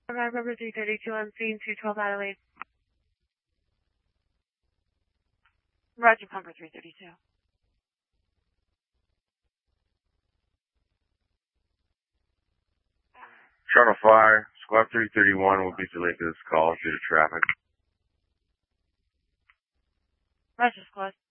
Arrive number 332 on scene 212 Adelaide. Roger, Pumper 332. Charter Fire, Squad 331 will be delayed to this call due to traffic. Roger, Squad.